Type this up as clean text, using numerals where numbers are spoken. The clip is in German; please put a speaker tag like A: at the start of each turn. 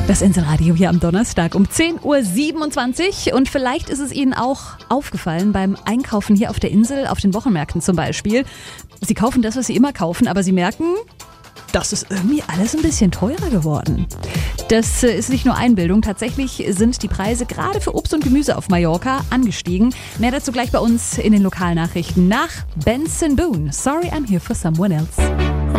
A: Das Inselradio hier am Donnerstag um 10.27 Uhr. Und vielleicht ist es Ihnen auch aufgefallen beim Einkaufen hier auf der Insel, auf den Wochenmärkten zum Beispiel. Sie kaufen das, was Sie immer kaufen, aber Sie merken, das ist irgendwie alles ein bisschen teurer geworden. Das ist nicht nur Einbildung. Tatsächlich sind die Preise gerade für Obst und Gemüse auf Mallorca angestiegen. Mehr dazu gleich bei uns in den Lokalnachrichten nach Benson Boone. Sorry, I'm here for someone else.